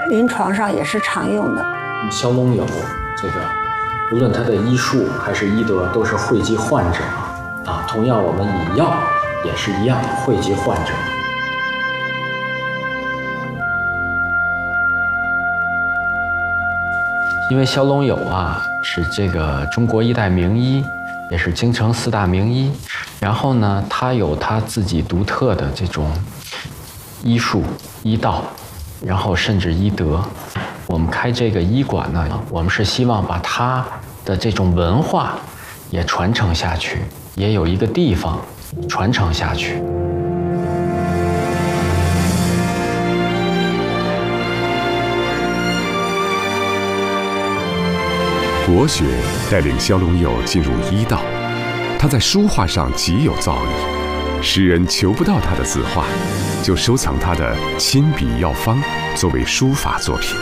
临床上也是常用的。 萧龙友这个，无论他的医术还是医德，都是惠及患者啊。同样，我们以药也是一样，惠及患者。因为萧龙友啊是这个中国一代名医，也是京城4大名医。然后呢，他有他自己独特的这种医术、医道，然后甚至医德。我们开这个医馆呢，我们是希望把他的这种文化也传承下去，也有一个地方传承下去。 国学带领萧龙友进入医道，他在书画上极有造诣，诗人求不到他的字画，就收藏他的亲笔药方作为书法作品。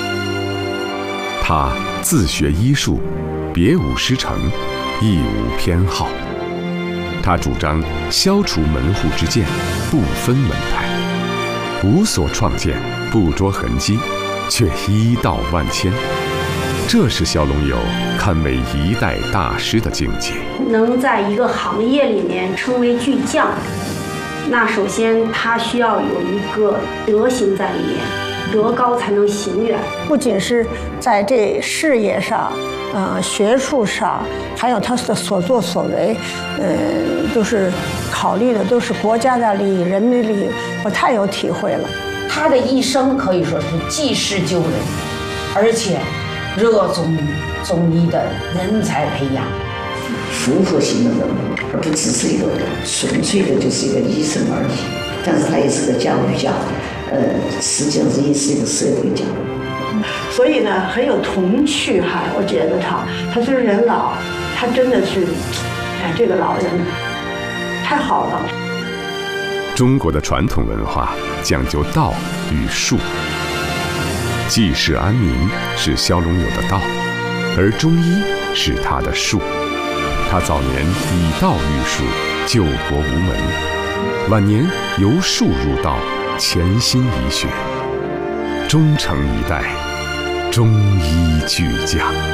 他自学医术，别无师承，亦无偏好。他主张消除门户之见，不分门派，无所创建，不着痕迹，却医道万千。这是萧龙友堪为一代大师的境界。 能在一个行业里面称为巨匠，那首先他需要有一个德行在里面，德高才能行远。不仅是在这事业上，学术上，还有他的所作所为，都是考虑的都是国家的利益、人民的利益，我太有体会了。 他的一生可以说是济世救人，而且热衷中医的人才培养， 复合型的人物，而不只是一个纯粹的就是一个医生而已。但是他也是个教育家，实际上也是一个社会家。 所以呢，很有童趣哈。我觉得他虽然人老，他真的是，哎，这个老人太好了。 中国的传统文化讲究道与术。济世安民是萧龙友的道，而中医是他的术。他早年以道育术，救国无门；晚年由术入道，潜心医学，终成一代中医巨匠。